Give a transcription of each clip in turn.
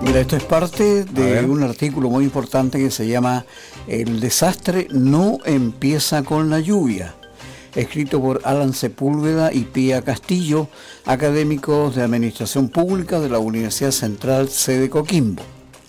Mira, esto es parte de un artículo muy importante que se llama El desastre no empieza con la lluvia, escrito por Alan Sepúlveda y Pía Castillo, académicos de Administración Pública de la Universidad Central sede Coquimbo.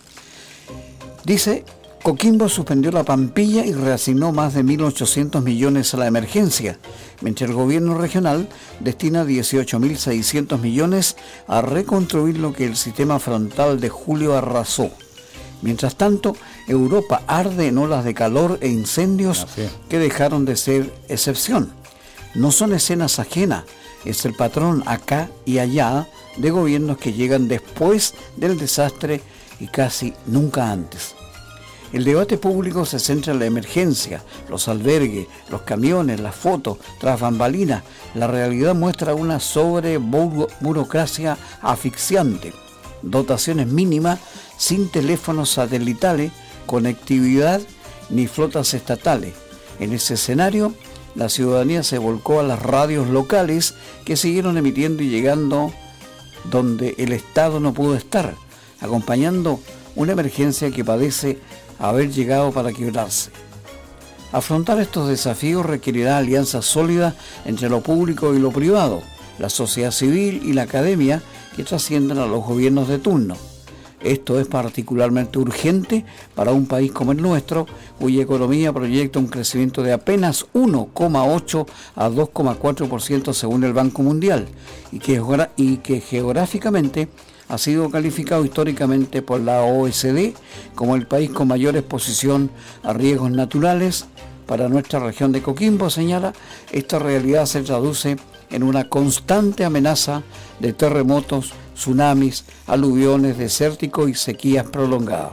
Dice, Coquimbo suspendió la Pampilla y reasignó más de 1.800 millones a la emergencia, mientras el gobierno regional destina 18.600 millones a reconstruir lo que el sistema frontal de julio arrasó. Mientras tanto, Europa arde en olas de calor e incendios que dejaron de ser excepción. No son escenas ajenas, es el patrón acá y allá de gobiernos que llegan después del desastre y casi nunca antes. El debate público se centra en la emergencia, los albergues, los camiones, las fotos, tras bambalinas. La realidad muestra una sobreburocracia asfixiante, dotaciones mínimas, sin teléfonos satelitales, conectividad ni flotas estatales. En ese escenario, la ciudadanía se volcó a las radios locales que siguieron emitiendo y llegando donde el Estado no pudo estar, acompañando una emergencia que parece haber llegado para quebrarse. Afrontar estos desafíos requerirá alianzas sólidas entre lo público y lo privado, la sociedad civil y la academia que trasciendan a los gobiernos de turno. Esto es particularmente urgente para un país como el nuestro, cuya economía proyecta un crecimiento de apenas 1,8 a 2,4% según el Banco Mundial, y que geográficamente ha sido calificado históricamente por la OECD como el país con mayor exposición a riesgos naturales. Para nuestra región de Coquimbo, señala, esta realidad se traduce en una constante amenaza de terremotos, tsunamis, aluviones desérticos y sequías prolongadas.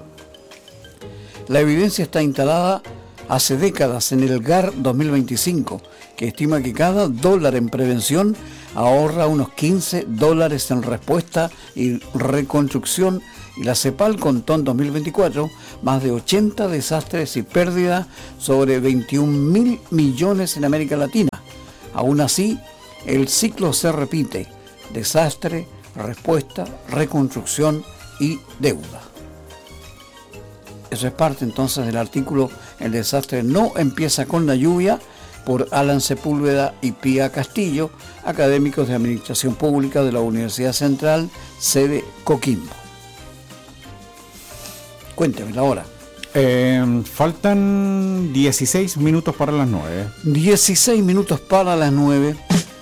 La evidencia está instalada hace décadas en el GAR 2025, que estima que cada dólar en prevención ahorra unos $15 en respuesta y reconstrucción, y la CEPAL contó en 2024 más de 80 desastres y pérdidas sobre 21.000 millones en América Latina. Aún así, el ciclo se repite: desastre, respuesta, reconstrucción y deuda. Eso es parte entonces del artículo El desastre no empieza con la lluvia, por Alan Sepúlveda y Pía Castillo, académicos de Administración Pública de la Universidad Central, sede Coquimbo. Cuénteme la hora. Faltan 16 minutos para las 9. 16 minutos para las 9.